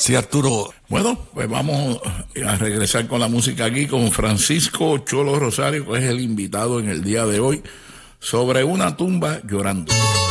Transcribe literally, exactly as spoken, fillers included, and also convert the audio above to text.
Sí, Arturo. Bueno, pues vamos a regresar con la música aquí con Francisco Cholo Rosario, que es el invitado en el día de hoy, sobre una tumba llorando.